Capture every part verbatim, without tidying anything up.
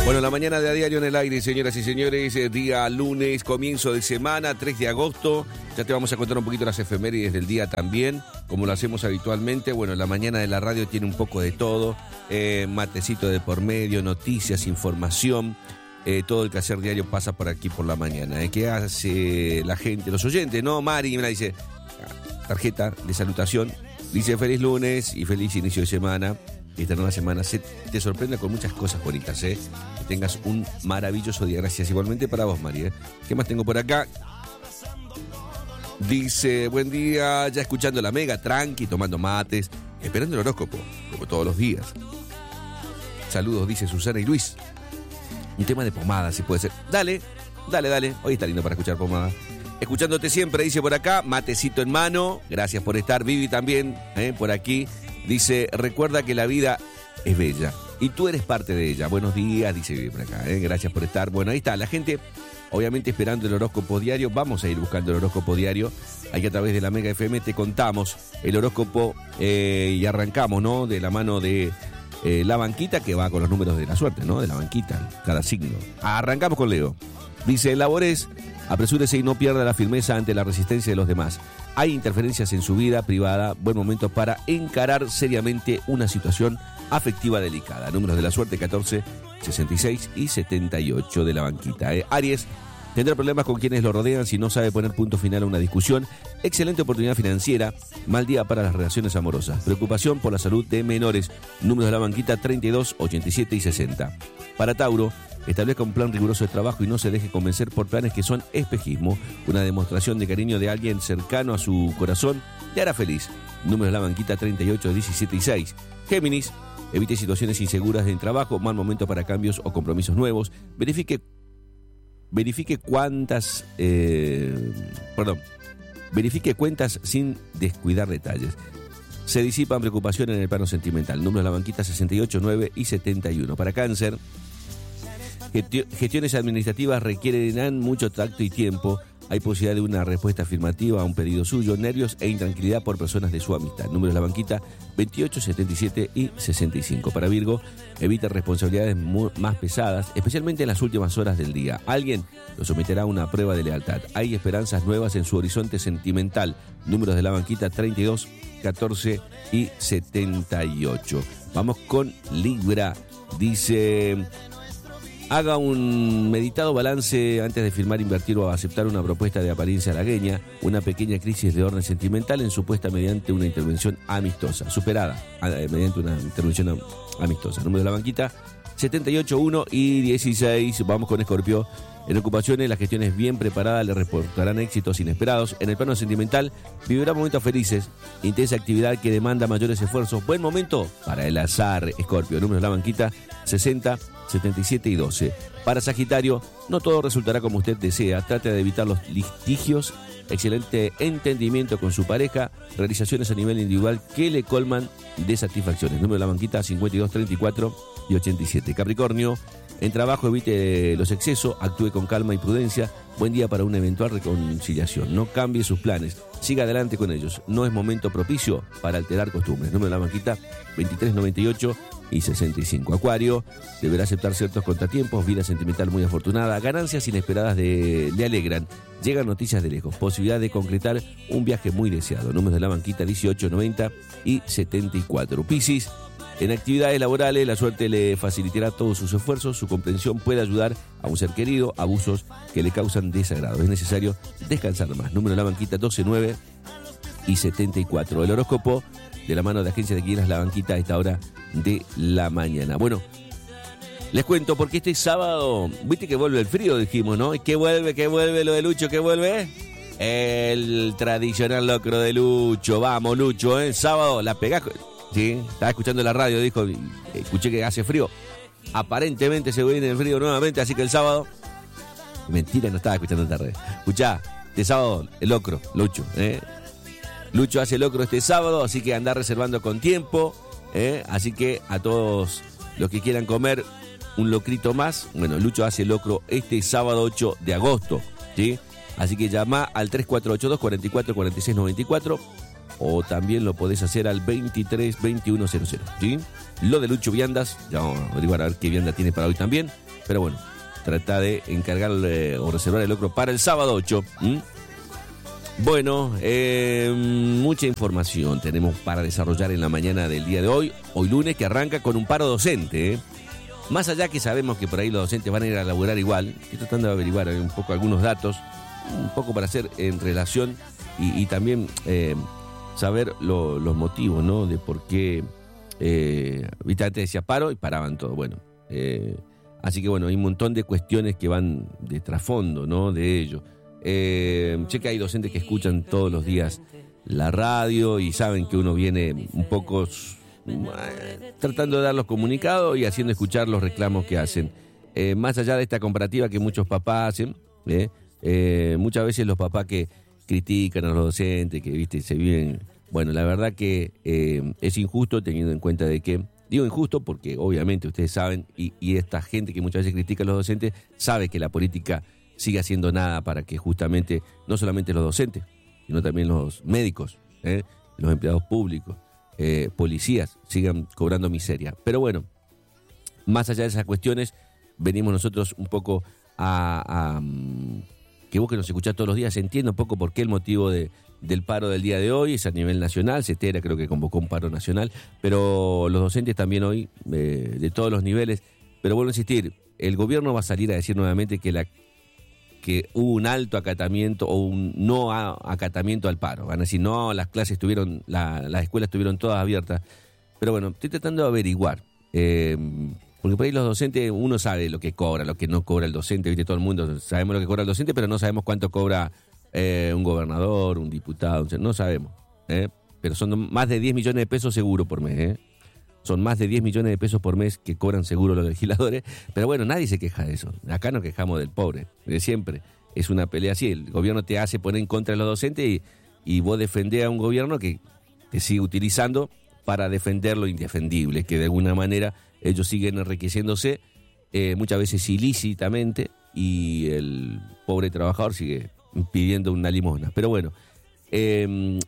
Bueno, la mañana de A Diario en el aire, señoras y señores, día lunes, comienzo de semana, tres de agosto. Ya te vamos a contar un poquito las efemérides del día también, como lo hacemos habitualmente. Bueno, la mañana de la radio tiene un poco de todo, eh, matecito de por medio, noticias, información, eh, todo el quehacer diario pasa por aquí por la mañana. Eh, ¿Qué hace la gente, los oyentes? No, Mari, me dice, tarjeta de salutación, dice feliz lunes y feliz inicio de semana. Esta nueva semana se te sorprenda con muchas cosas bonitas, ¿eh? Que tengas un maravilloso día. Gracias igualmente para vos, María. ¿Qué más tengo por acá? Dice, buen día, ya escuchando la Mega, tranqui, tomando mates, esperando el horóscopo, como todos los días. Saludos, dice Susana y Luis. Un tema de pomada, si puede ser. Dale, dale, dale. Hoy está lindo para escuchar pomada. Escuchándote siempre, dice por acá, matecito en mano. Gracias por estar. Vivi también, ¿eh? Por aquí. Dice, recuerda que la vida es bella y tú eres parte de ella. Buenos días, dice Vivi por acá, ¿eh? Gracias por estar. Bueno, ahí está, la gente obviamente esperando el horóscopo diario. Vamos a ir buscando el horóscopo diario. Aquí a través de la Mega F M te contamos el horóscopo eh, y arrancamos, ¿no? De la mano de eh, la banquita que va con los números de la suerte, ¿no? De la banquita, cada signo. Arrancamos con Leo. Dice, labores, apresúrese y no pierda la firmeza ante la resistencia de los demás. Hay interferencias en su vida privada, buen momento para encarar seriamente una situación afectiva delicada. Números de la suerte catorce, sesenta y seis y setenta y ocho de la banquita. ¿eh? Aries, tendrá problemas con quienes lo rodean si no sabe poner punto final a una discusión. Excelente oportunidad financiera, mal día para las relaciones amorosas. Preocupación por la salud de menores. Números de la banquita treinta y dos, ochenta y siete y sesenta. Para Tauro, establezca un plan riguroso de trabajo y no se deje convencer por planes que son espejismo. Una demostración de cariño de alguien cercano a su corazón te hará feliz. Números de la banquita treinta y ocho, diecisiete y seis. Géminis, evite situaciones inseguras en trabajo, mal momento para cambios o compromisos nuevos. Verifique, verifique cuántas, eh, perdón, verifique cuentas sin descuidar detalles. Se disipan preocupaciones en el plano sentimental. Números de la banquita sesenta y ocho, nueve y setenta y uno. Para Cáncer, gestiones administrativas requieren mucho tacto y tiempo. Hay posibilidad de una respuesta afirmativa a un pedido suyo. Nervios e intranquilidad por personas de su amistad. Números de la banquita veintiocho, setenta y siete y sesenta y cinco. Para Virgo, evita responsabilidades muy, más pesadas, especialmente en las últimas horas del día. Alguien lo someterá a una prueba de lealtad. Hay esperanzas nuevas en su horizonte sentimental. Números de la banquita treinta y dos, catorce y setenta y ocho. Vamos con Libra. Dice, haga un meditado balance antes de firmar, invertir o aceptar una propuesta de apariencia halagueña. Una pequeña crisis de orden sentimental en supuesta mediante una intervención amistosa. Superada eh, mediante una intervención amistosa. Número de la banquita setenta y ocho, uno y dieciséis. Vamos con Escorpio. En ocupaciones, las gestiones bien preparadas le reportarán éxitos inesperados. En el plano sentimental, vivirá momentos felices. Intensa actividad que demanda mayores esfuerzos. Buen momento para el azar, Escorpio. Números de la banquita sesenta, setenta y siete y doce. Para Sagitario, no todo resultará como usted desea. Trate de evitar los litigios. Excelente entendimiento con su pareja. Realizaciones a nivel individual que le colman de satisfacciones. Número de la banquita cincuenta y dos, treinta y cuatro y ochenta y siete. Capricornio, en trabajo evite los excesos, actúe con calma y prudencia. Buen día para una eventual reconciliación. No cambie sus planes, siga adelante con ellos. No es momento propicio para alterar costumbres. Número de la banquita veintitrés, noventa y ocho y sesenta y cinco. Acuario, deberá aceptar ciertos contratiempos. Vida sentimental muy afortunada. Ganancias inesperadas de, le alegran. Llegan noticias de lejos. Posibilidad de concretar un viaje muy deseado. Números de la banquita dieciocho, noventa y setenta y cuatro. Piscis, en actividades laborales, la suerte le facilitará todos sus esfuerzos. Su comprensión puede ayudar a un ser querido. Abusos que le causan desagrado. Es necesario descansar más. Número de la banquita doce, nueve y setenta y cuatro. El horóscopo de la mano de Agencia de Quieras, la banquita a esta hora de la mañana. Bueno, les cuento porque este sábado, viste que vuelve el frío, dijimos, ¿no? ¿Qué vuelve? ¿Qué vuelve lo de Lucho? ¿Qué vuelve? El tradicional locro de Lucho. Vamos, Lucho, ¿eh? Sábado, la pegás. Sí, estaba escuchando la radio, dijo, escuché que hace frío. Aparentemente se viene el frío nuevamente, así que el sábado... Mentira, no estaba escuchando esta red. Escuchá, este sábado, el locro, Lucho, ¿eh? Lucho hace locro este sábado, así que andá reservando con tiempo, ¿eh? Así que a todos los que quieran comer un locrito más, bueno, Lucho hace locro este sábado ocho de agosto, ¿sí? Así que llama al tres cuatro ocho dos, cuatro cuatro, cuatro seis nueve cuatro o también lo podés hacer al veintitrés veintiuno cero cero, ¿sí? Lo de Lucho Viandas, ya vamos a averiguar a ver qué vianda tiene para hoy también, pero bueno, trata de encargarle o reservar el locro para el sábado ocho. ¿Mm? Bueno, eh, mucha información tenemos para desarrollar en la mañana del día de hoy, hoy lunes, que arranca con un paro docente, ¿eh? Más allá que sabemos que por ahí los docentes van a ir a laburar igual, estoy tratando de averiguar un poco algunos datos, un poco para hacer en relación y, y también eh, saber lo, los motivos, ¿no? De por qué, eh, viste, antes decía paro y paraban todo, bueno, eh, así que bueno, hay un montón de cuestiones que van de trasfondo, ¿no? De ello. Eh, sé que hay docentes que escuchan todos los días la radio y saben que uno viene un poco eh, tratando de dar los comunicados y haciendo escuchar los reclamos que hacen. Eh, más allá de esta comparativa que muchos papás hacen, eh, eh, muchas veces los papás que critican a los docentes, que viste se viven, bueno, la verdad que eh, es injusto teniendo en cuenta de que, digo injusto porque obviamente ustedes saben y, y esta gente que muchas veces critica a los docentes sabe que la política sigue haciendo nada para que justamente no solamente los docentes, sino también los médicos, ¿eh? los empleados públicos, eh, policías, sigan cobrando miseria. Pero bueno, más allá de esas cuestiones, venimos nosotros un poco a, a que vos que nos escuchás todos los días, entienda un poco por qué el motivo de, del paro del día de hoy es a nivel nacional. CETERA creo que convocó un paro nacional, pero los docentes también hoy, eh, de todos los niveles. Pero vuelvo a insistir, el gobierno va a salir a decir nuevamente que la que hubo un alto acatamiento o un no acatamiento al paro. Van a decir, no, las clases estuvieron, la, las escuelas estuvieron todas abiertas. Pero bueno, estoy tratando de averiguar. Eh, porque por ahí los docentes, uno sabe lo que cobra, lo que no cobra el docente. Viste, todo el mundo sabemos lo que cobra el docente, pero no sabemos cuánto cobra eh, un gobernador, un diputado. No sabemos. ¿eh? Pero son más de diez millones de pesos seguro por mes. ¿eh? Son más de diez millones de pesos por mes que cobran seguro los legisladores. Pero bueno, nadie se queja de eso. Acá nos quejamos del pobre, de siempre. Es una pelea así. El gobierno te hace poner en contra de los docentes y, y vos defendés a un gobierno que te sigue utilizando para defender lo indefendible, que de alguna manera ellos siguen enriqueciéndose, eh, muchas veces ilícitamente, y el pobre trabajador sigue pidiendo una limosna. Pero bueno, eh,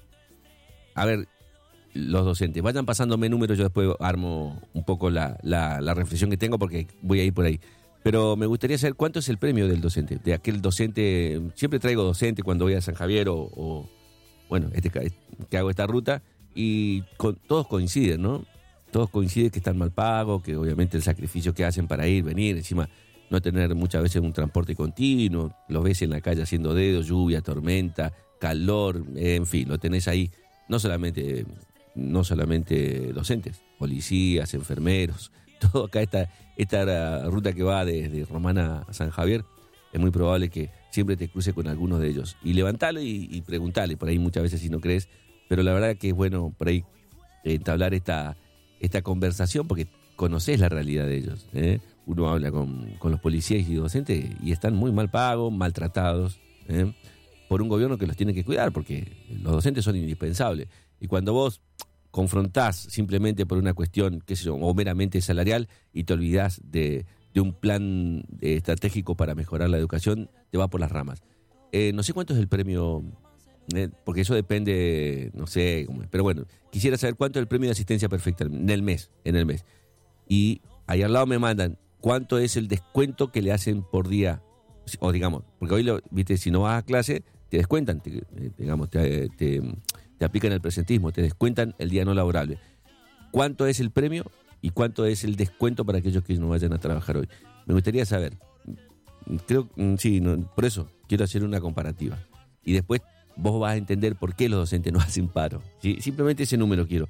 a ver... los docentes, vayan pasándome números, yo después armo un poco la, la, la reflexión que tengo porque voy a ir por ahí. Pero me gustaría saber cuánto es el premio del docente, de aquel docente, siempre traigo docente cuando voy a San Javier o, o bueno, este que hago esta ruta y con, todos coinciden, ¿no? Todos coinciden que están mal pagos, que obviamente el sacrificio que hacen para ir, venir, encima no tener muchas veces un transporte continuo, los ves en la calle haciendo dedos, lluvia, tormenta, calor, en fin, lo tenés ahí, no solamente... no solamente docentes, policías, enfermeros, todo acá esta, esta ruta que va desde Romana a San Javier, es muy probable que siempre te cruce con algunos de ellos. Y levantale y, y preguntale, por ahí muchas veces si no crees, pero la verdad que es bueno por ahí entablar esta, esta conversación porque conocés la realidad de ellos. ¿eh? Uno habla con, con los policías y docentes y están muy mal pagos, maltratados, ¿eh? por un gobierno que los tiene que cuidar porque los docentes son indispensables. Y cuando vos confrontás simplemente por una cuestión, qué sé yo, o meramente salarial y te olvidás de, de un plan estratégico para mejorar la educación, te va por las ramas. Eh, no sé cuánto es el premio, eh, porque eso depende, no sé, cómo es, pero bueno, quisiera saber cuánto es el premio de asistencia perfecta en el mes, en el mes. Y ahí al lado me mandan cuánto es el descuento que le hacen por día, o digamos, porque hoy, lo, viste, si no vas a clase, te descuentan, te, digamos, te... te te aplican el presentismo, te descuentan el día no laborable. ¿Cuánto es el premio y cuánto es el descuento para aquellos que no vayan a trabajar hoy? Me gustaría saber. Creo, sí, no, por eso quiero hacer una comparativa. Y después vos vas a entender por qué los docentes no hacen paro. ¿sí? Simplemente ese número quiero,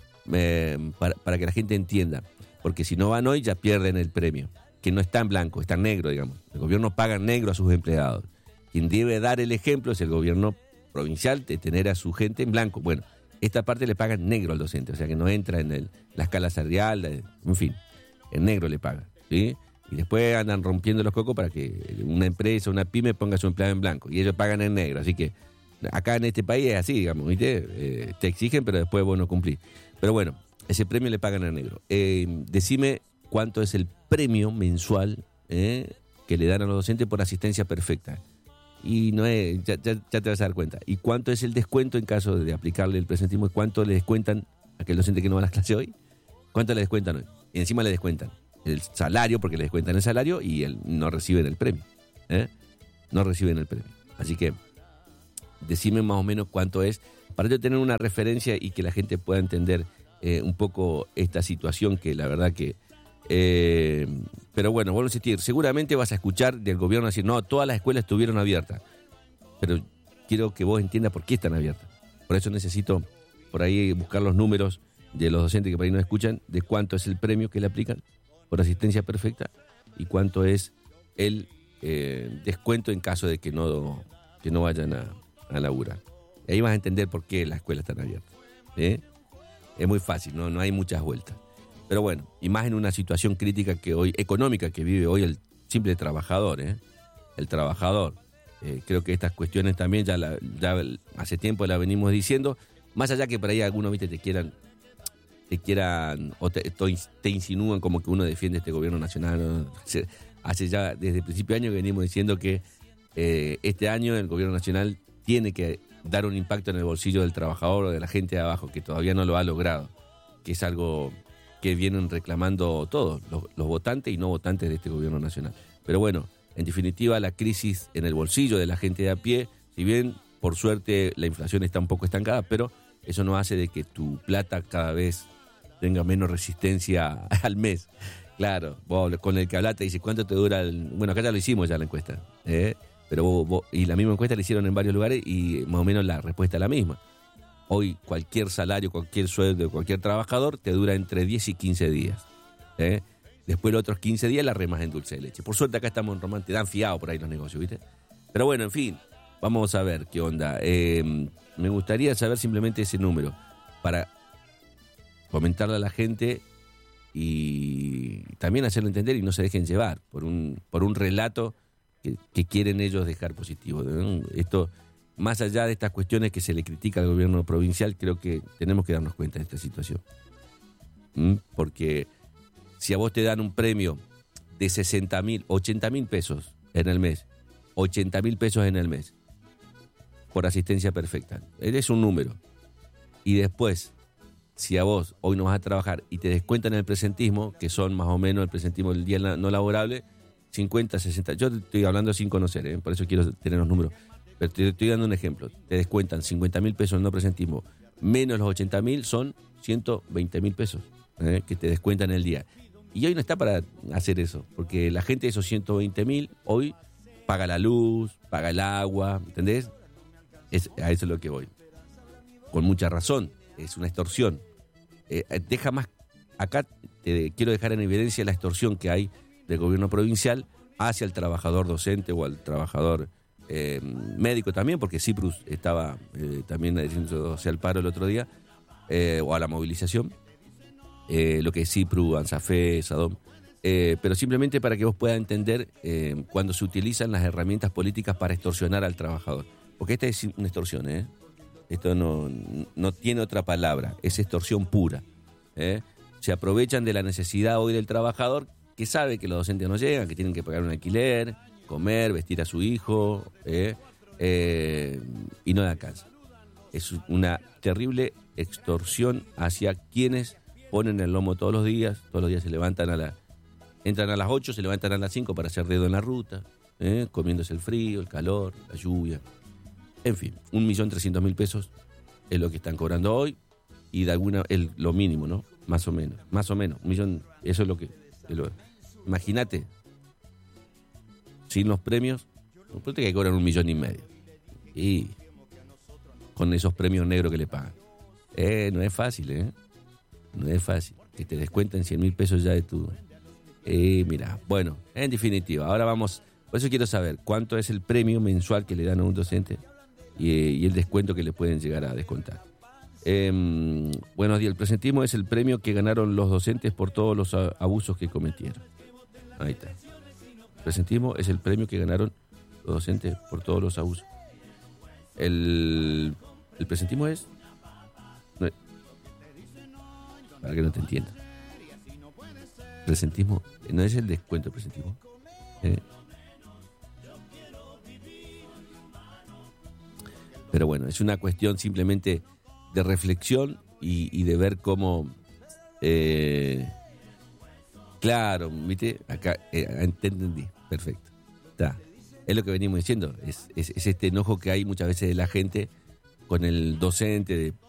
eh, para, para que la gente entienda. Porque si no van hoy ya pierden el premio, que no está en blanco, está en negro, digamos. El gobierno paga en negro a sus empleados. Quien debe dar el ejemplo es el gobierno provincial, de tener a su gente en blanco. Bueno, esta parte le pagan negro al docente, o sea que no entra en el, la escala salarial, en fin, en negro le pagan, ¿sí? Y después andan rompiendo los cocos para que una empresa, una pyme ponga a su empleado en blanco, y ellos pagan en negro, así que acá en este país es así, digamos, ¿viste? Eh, te exigen, pero después vos no cumplís. Pero bueno, ese premio le pagan en negro. Eh, decime cuánto es el premio mensual eh, que le dan a los docentes por asistencia perfecta. Y no es, ya, ya, ya te vas a dar cuenta. ¿Y cuánto es el descuento en caso de aplicarle el presentismo? ¿Y cuánto le descuentan a aquel docente que no va a las clases hoy? ¿Cuánto le descuentan hoy? Y encima le descuentan el salario, porque le descuentan el salario y el, no reciben el premio. ¿eh? No reciben el premio. Así que decime más o menos cuánto es, para yo tener una referencia y que la gente pueda entender eh, un poco esta situación que la verdad que... Eh, pero bueno, vuelvo a insistir, seguramente vas a escuchar del gobierno decir, no, todas las escuelas estuvieron abiertas, pero quiero que vos entiendas por qué están abiertas. Por eso necesito por ahí buscar los números de los docentes que por ahí no escuchan, de cuánto es el premio que le aplican por asistencia perfecta y cuánto es el eh, descuento en caso de que no, que no vayan a, a laburar. Y ahí vas a entender por qué las escuelas están abiertas. ¿eh? Es muy fácil, no, no hay muchas vueltas. Pero bueno, y más en una situación crítica que hoy, económica que vive hoy el simple trabajador, ¿eh? El trabajador. Eh, creo que estas cuestiones también ya, la, ya hace tiempo las venimos diciendo, más allá que por ahí algunos, viste, te quieran, te quieran, o te, te insinúan como que uno defiende este gobierno nacional. ¿no? Hace ya, desde el principio de año que venimos diciendo que eh, este año el gobierno nacional tiene que dar un impacto en el bolsillo del trabajador o de la gente de abajo, que todavía no lo ha logrado, que es algo que vienen reclamando todos, los, los votantes y no votantes de este gobierno nacional. Pero bueno, en definitiva, la crisis en el bolsillo de la gente de a pie, si bien por suerte la inflación está un poco estancada, pero eso no hace de que tu plata cada vez tenga menos resistencia al mes. Claro, vos con el que hablaste dice, ¿cuánto te dura el...? Bueno, acá ya lo hicimos ya la encuesta, ¿eh? Pero vos, vos, y la misma encuesta la hicieron en varios lugares y más o menos la respuesta es la misma. Hoy cualquier salario, cualquier sueldo de cualquier trabajador te dura entre diez y quince días. ¿eh? Después los otros quince días la remas en dulce de leche. Por suerte acá estamos en Román, te dan fiado por ahí los negocios, ¿viste? Pero bueno, en fin, vamos a ver qué onda. Eh, me gustaría saber simplemente ese número para comentarle a la gente y también hacerlo entender y no se dejen llevar por un, por un relato que, que quieren ellos dejar positivo. ¿no? Esto... Más allá de estas cuestiones que se le critica al gobierno provincial, creo que tenemos que darnos cuenta de esta situación. ¿Mm? Porque si a vos te dan un premio de sesenta mil, ochenta mil pesos en el mes, ochenta mil pesos en el mes, por asistencia perfecta, es un número. Y después, si a vos hoy no vas a trabajar y te descuentan el presentismo, que son más o menos el presentismo del día no laborable, cincuenta, sesenta, yo te estoy hablando sin conocer, ¿eh? Por eso quiero tener los números. Pero te estoy dando un ejemplo. Te descuentan cincuenta mil pesos en no presentismo, menos los ochenta mil son ciento veinte mil pesos ¿eh? que te descuentan el día. Y hoy no está para hacer eso, porque la gente de esos ciento veinte mil hoy paga la luz, paga el agua, ¿entendés? Es, a eso es lo que voy. Con mucha razón, es una extorsión. Eh, deja más, acá te quiero dejar en evidencia la extorsión que hay del gobierno provincial hacia el trabajador docente o al trabajador Eh, médico también, porque Cyprus estaba eh, también haciéndose al paro el otro día, eh, o a la movilización, eh, lo que es Cyprus, Ansafé, Sadom, eh, pero simplemente para que vos puedas entender eh, cuando se utilizan las herramientas políticas para extorsionar al trabajador, porque esta es una extorsión, ¿eh? Esto no, no tiene otra palabra, es extorsión pura, ¿eh? Se aprovechan de la necesidad hoy del trabajador que sabe que los docentes no llegan, que tienen que pagar un alquiler, comer, vestir a su hijo, eh, eh, y no le alcanza. Es una terrible extorsión hacia quienes ponen el lomo todos los días, todos los días se levantan a la, entran a las ocho, se levantan a las cinco para hacer dedo en la ruta, eh, comiéndose el frío, el calor, la lluvia. En fin, un millón trescientos mil pesos es lo que están cobrando hoy y de alguna, el, lo mínimo, ¿no? Más o menos, más o menos, un millón, eso es lo que, es lo, imagínate. Sin los premios, no que cobran un millón y medio. Y con esos premios negros que le pagan. Eh, no es fácil, ¿eh? No es fácil. Que te descuenten cien mil pesos ya de tu... Eh, mira, bueno, en definitiva, ahora vamos... Por eso quiero saber cuánto es el premio mensual que le dan a un docente y, y el descuento que le pueden llegar a descontar. Eh, buenos días, el presentismo es el premio que ganaron los docentes por todos los abusos que cometieron. Ahí está. Presentismo es el premio que ganaron los docentes por todos los abusos. El, el presentismo es... No, para que no te entienda. Presentismo no es el descuento del presentismo. ¿Eh? Pero bueno, es una cuestión simplemente de reflexión y, y de ver cómo... Eh, claro, ¿viste? Acá eh, entendí, perfecto. Está. Es lo que venimos diciendo, es, es, es este enojo que hay muchas veces de la gente con el docente, de